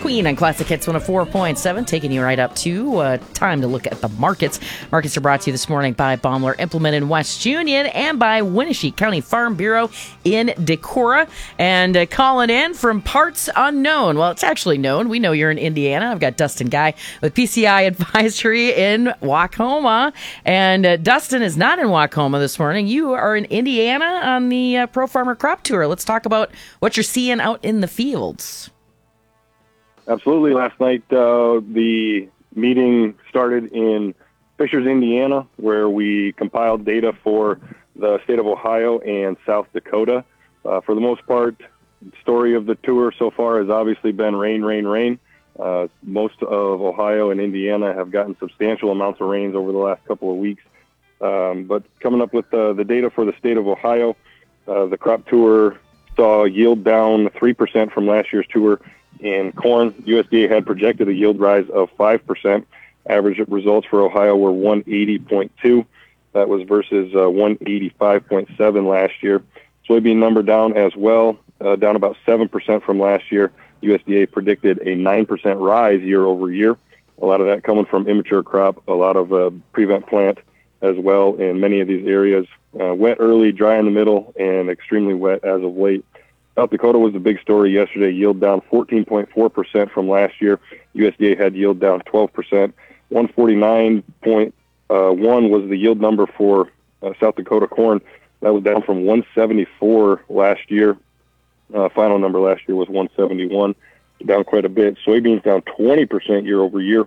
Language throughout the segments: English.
Queen on Classic Hits 104.7, taking you right up to time to look at the markets. Markets are brought to you this morning by Baumler Implement in West Union and by Winneshiek County Farm Bureau in Decorah. And calling in from parts unknown. Well, it's actually known. We know you're in Indiana. I've got Dustin Guy with PCI Advisory in Wacoma. And Dustin is not in Wacoma this morning. You are in Indiana on the Pro Farmer Crop Tour. Let's talk about what you're seeing out in the fields. Absolutely. Last night, the meeting started in Fishers, Indiana, where we compiled data for the state of Ohio and South Dakota. For the most part, the story of the tour so far has obviously been rain, rain, rain. Most of Ohio and Indiana have gotten substantial amounts of rains over the last couple of weeks. But coming up with the data for the state of Ohio, the crop tour saw yield down 3% from last year's tour. In corn, USDA had projected a yield rise of 5%. Average results for Ohio were 180.2. That was versus 185.7 last year. Soybean number down as well, down about 7% from last year. USDA predicted a 9% rise year over year. A lot of that coming from immature crop, a lot of prevent plant as well in many of these areas. Wet early, dry in the middle, and extremely wet as of late. South Dakota was the big story yesterday. Yield down 14.4% from last year. USDA had yield down 12%. 149.1 was the yield number for South Dakota corn. That was down from 174 last year. Final number last year was 171, down quite a bit. Soybeans down 20% year over year.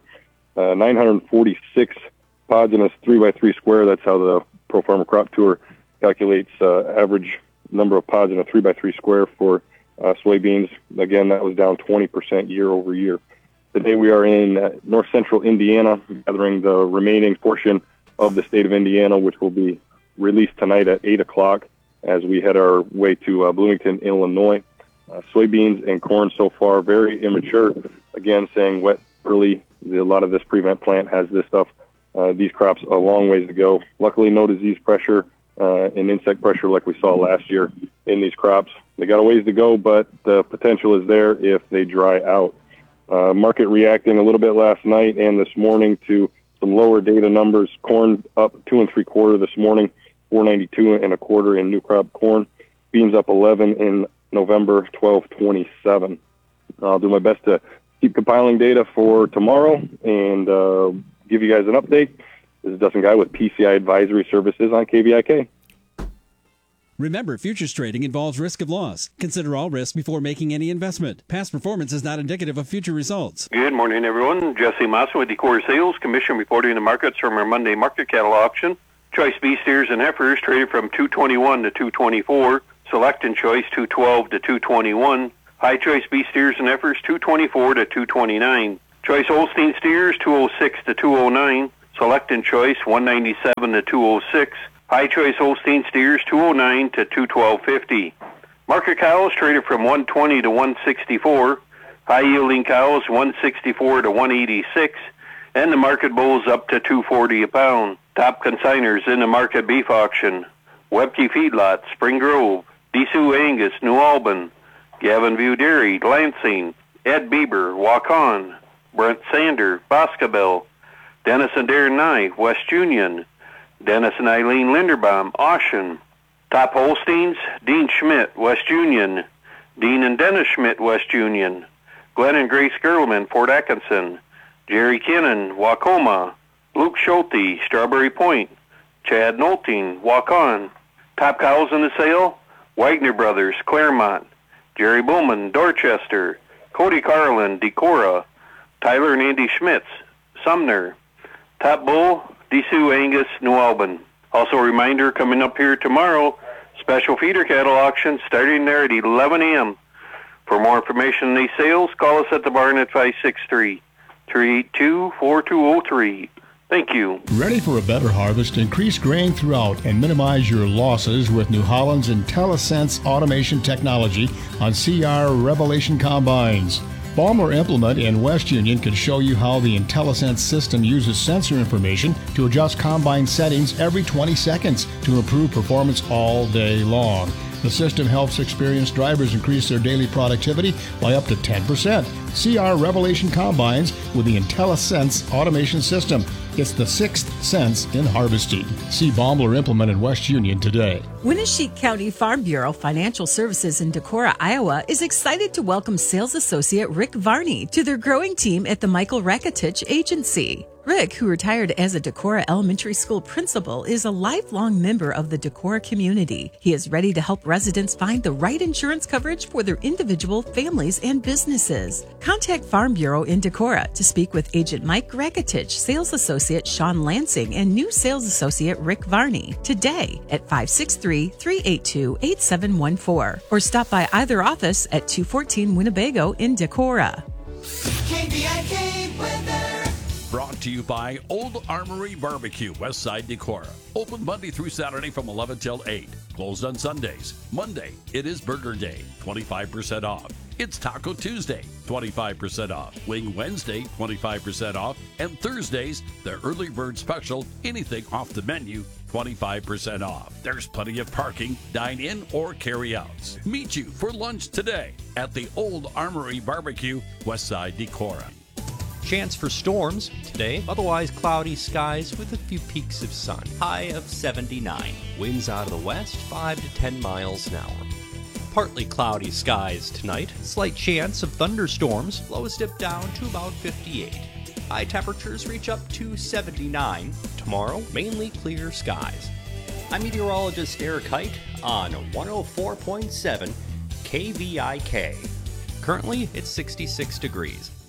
946 pods in a 3x3 square. That's how the Pro Farmer Crop Tour calculates average number of pods in a 3x3 square for soybeans. Again, that was down 20% year over year. Today we are in north central Indiana, gathering the remaining portion of the state of Indiana, which will be released tonight at 8 o'clock as we head our way to Bloomington, Illinois. Soybeans and corn so far very immature. Again, saying wet early. A lot of this prevent plant has this stuff. These crops a long ways to go. Luckily, no disease pressure and insect pressure like we saw last year in these crops. They got a ways to go, but the potential is there if they dry out. Market reacting a little bit last night and this morning to some lower data numbers. Corn up 2 3/4 this morning, 492 1/4 in new crop corn. Beans up 11 in November, 1227. I'll do my best to keep compiling data for tomorrow and give you guys an update. This is Dustin Guy with PCI Advisory Services on KVIK. Remember, futures trading involves risk of loss. Consider all risks before making any investment. Past performance is not indicative of future results. Good morning, everyone. Jesse Mawson with Decorah Sales Commission reporting the markets from our Monday market cattle auction. Choice beef steers and heifers traded from 221 to 224. Select and choice 212 to 221. High choice beef steers and heifers 224 to 229. Choice Holstein steers 206 to 209. Select and choice 197 to 206. High choice Holstein steers 209 to 212.50. Market cows traded from 120 to 164. High yielding cows 164 to 186. And the market bulls up to 240 a pound. Top consigners in the market beef auction: Webke Feedlot, Spring Grove, Desu Angus, New Albin, Gavin View Dairy, Lansing, Ed Bieber, Waukon, Brent Sander, Boscobel, Dennis and Darren Nye, West Union, Dennis and Eileen Linderbaum, Ocean. Top Holsteins: Dean Schmidt, West Union, Dean and Dennis Schmidt, West Union, Glenn and Grace Gerlman, Fort Atkinson, Jerry Kinnan, Wacoma, Luke Schulte, Strawberry Point, Chad Nolting, Waukon. Top cows in the sale: Wagner Brothers, Claremont, Jerry Bowman, Dorchester, Cody Carlin, Decorah, Tyler and Andy Schmitz, Sumner. Top bull: Desu Angus, New Albin. Also a reminder, coming up here tomorrow, special feeder cattle auction starting there at 11 a.m. For more information on these sales, call us at the barn at 563-382-4203. Thank you. Ready for a better harvest? Increase grain throughout and minimize your losses with New Holland's IntelliSense automation technology on CR Revelation combines. Baumler Implement in West Union can show you how the IntelliSense system uses sensor information to adjust combine settings every 20 seconds to improve performance all day long. The system helps experienced drivers increase their daily productivity by up to 10%. CR Revelation Combines with the IntelliSense automation system. It's the sixth sense in harvesting. See Baumler Implement in West Union today. Winneshiek County Farm Bureau Financial Services in Decorah, Iowa is excited to welcome sales associate Rick Varney to their growing team at the Michael Rakitich Agency. Rick, who retired as a Decorah Elementary School principal, is a lifelong member of the Decorah community. He is ready to help residents find the right insurance coverage for their individual, families, and businesses. Contact Farm Bureau in Decorah to speak with Agent Mike Rakitich, Sales Associate Sean Lansing, and new Sales Associate Rick Varney today at 563-382-8714 or stop by either office at 214 Winnebago in Decorah. KVIK weather. Brought to you by Old Armory Barbecue, Westside Decorah. Open Monday through Saturday from 11 till 8. Closed on Sundays. Monday, it is Burger Day, 25% off. It's Taco Tuesday, 25% off. Wing Wednesday, 25% off. And Thursdays, the early bird special, anything off the menu, 25% off. There's plenty of parking, dine in or carry outs. Meet you for lunch today at the Old Armory Barbecue, Westside Decorah. Chance for storms today, otherwise cloudy skies with a few peaks of sun. High of 79. Winds out of the west 5 to 10 miles an hour. Partly cloudy skies tonight. Slight chance of thunderstorms. Lows dip down to about 58. High temperatures reach up to 79. Tomorrow, mainly clear skies. I'm meteorologist Eric Height on 104.7 KVIK. Currently, it's 66 degrees.